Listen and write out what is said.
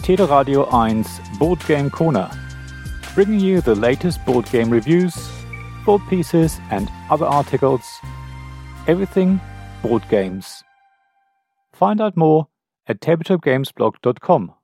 Teleradio 1 Board Game Corner, bringing you the latest board game reviews, board pieces and other articles, everything board games. Find out more at tabletopgamesblog.com.